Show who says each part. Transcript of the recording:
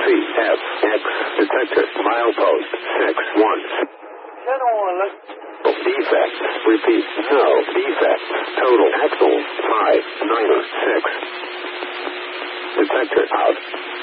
Speaker 1: CFX. Detector. Milepost 61. Defect. Repeat. No defect. Total axle 596. Detector out.